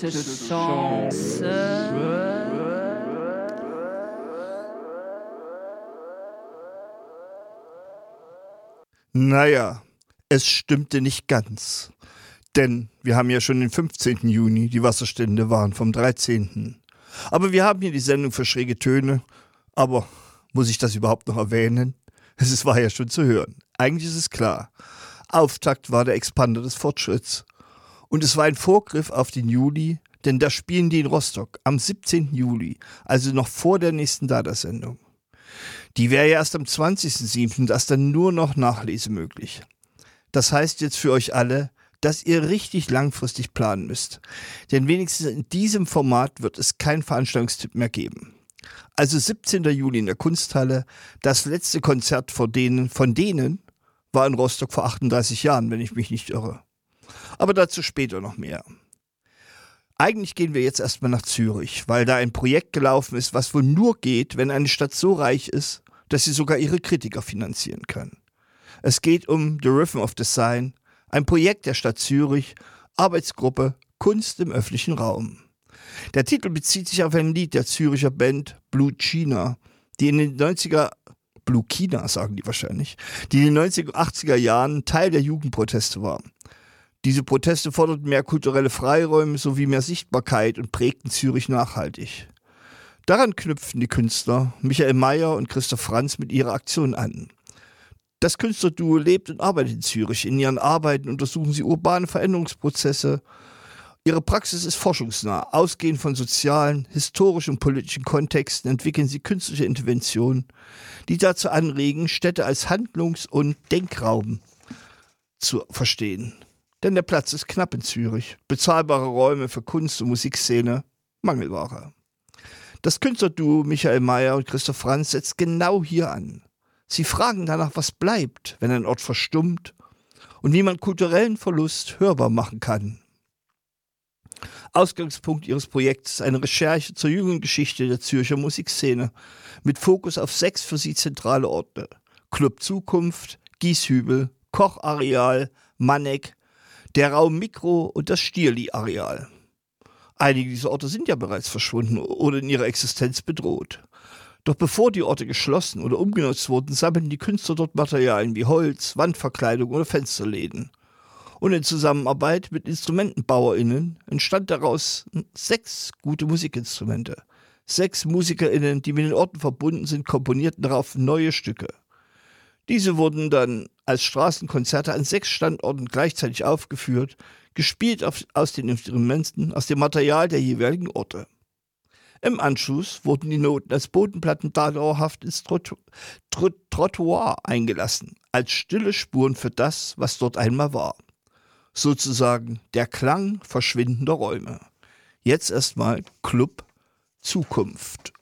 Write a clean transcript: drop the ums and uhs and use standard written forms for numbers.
letzte Chance. Naja, es stimmte nicht ganz. Denn wir haben ja schon den 15. Juni, die Wasserstände waren vom 13. Aber wir haben hier die Sendung für schräge Töne. Aber muss ich das überhaupt noch erwähnen? Es war ja schon zu hören. Eigentlich ist es klar. Auftakt war der Expander des Fortschritts. Und es war ein Vorgriff auf den Juli, denn da spielen die in Rostock am 17. Juli, also noch vor der nächsten Dada-Sendung. Die wäre ja erst am 20.07., da ist dann nur noch Nachlese möglich. Das heißt jetzt für euch alle, dass ihr richtig langfristig planen müsst. Denn wenigstens in diesem Format wird es keinen Veranstaltungstipp mehr geben. Also 17. Juli in der Kunsthalle, das letzte Konzert von denen war in Rostock vor 38 Jahren, wenn ich mich nicht irre. Aber dazu später noch mehr. Eigentlich gehen wir jetzt erstmal nach Zürich, weil da ein Projekt gelaufen ist, was wohl nur geht, wenn eine Stadt so reich ist, dass sie sogar ihre Kritiker finanzieren kann. Es geht um The Rhythm of Design, ein Projekt der Stadt Zürich, Arbeitsgruppe Kunst im öffentlichen Raum. Der Titel bezieht sich auf ein Lied der Züricher Band Blue China, die in den 90er, Blue China sagen die wahrscheinlich, die in den 90er, 80er Jahren Teil der Jugendproteste war. Diese Proteste forderten mehr kulturelle Freiräume sowie mehr Sichtbarkeit und prägten Zürich nachhaltig. Daran knüpften die Künstler Michael Mayer und Christoph Franz mit ihrer Aktion an. Das Künstlerduo lebt und arbeitet in Zürich. In ihren Arbeiten untersuchen sie urbane Veränderungsprozesse. Ihre Praxis ist forschungsnah. Ausgehend von sozialen, historischen und politischen Kontexten entwickeln sie künstliche Interventionen, die dazu anregen, Städte als Handlungs- und Denkraum zu verstehen. Denn der Platz ist knapp in Zürich. Bezahlbare Räume für Kunst- und Musikszene, Mangelware. Das Künstlerduo Michael Mayer und Christoph Franz setzt genau hier an. Sie fragen danach, was bleibt, wenn ein Ort verstummt und wie man kulturellen Verlust hörbar machen kann. Ausgangspunkt ihres Projekts ist eine Recherche zur jüngeren Geschichte der Zürcher Musikszene mit Fokus auf 6 für sie zentrale Orte. Club Zukunft, Gieshübel, Kochareal, Manneck, der Raum Mikro und das Stierli-Areal. Einige dieser Orte sind ja bereits verschwunden oder in ihrer Existenz bedroht. Doch bevor die Orte geschlossen oder umgenutzt wurden, sammelten die Künstler dort Materialien wie Holz, Wandverkleidung oder Fensterläden. Und in Zusammenarbeit mit InstrumentenbauerInnen entstand daraus 6 gute Musikinstrumente. 6 MusikerInnen, die mit den Orten verbunden sind, komponierten darauf neue Stücke. Diese wurden dann als Straßenkonzerte an 6 Standorten gleichzeitig aufgeführt, gespielt aus den Instrumenten, aus dem Material der jeweiligen Orte. Im Anschluss wurden die Noten als Bodenplatten dauerhaft ins Trottoir eingelassen, als stille Spuren für das, was dort einmal war. Sozusagen der Klang verschwindender Räume. Jetzt erstmal Club Zukunft.